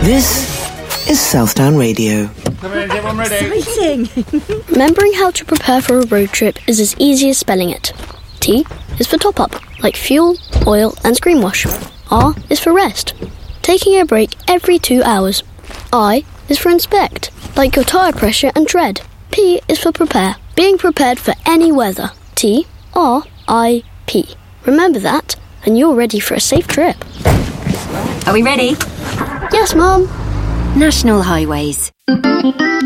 This is Southdown Radio. Come in, everyone ready? Exciting! Remembering how to prepare for a road trip is as easy as spelling it. T is for top up, like fuel, oil and screen wash. R is for rest, taking a break every 2 hours. I is for inspect, like your tyre pressure and tread. P is for prepare, being prepared for any weather. T-R-I-P. Remember that, and you're ready for a safe trip. Are we ready? Yes, Mum. National Highways.